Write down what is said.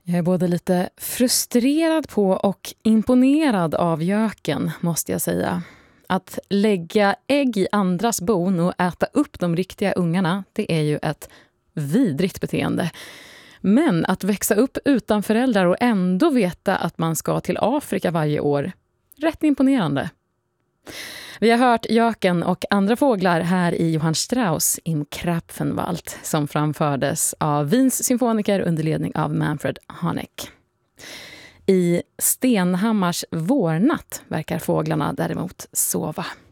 Jag är både lite frustrerad på och imponerad av göken, måste jag säga. Att lägga ägg i andras bon och äta upp de riktiga ungarna, det är ju ett vidrigt beteende. Men att växa upp utan föräldrar och ändå veta att man ska till Afrika varje år, rätt imponerande. Vi har hört göken och andra fåglar här i Johann Strauss Im Krapfenwald som framfördes av Wiens symfoniker under ledning av Manfred Honeck. I Stenhammars vårnatt verkar fåglarna däremot sova.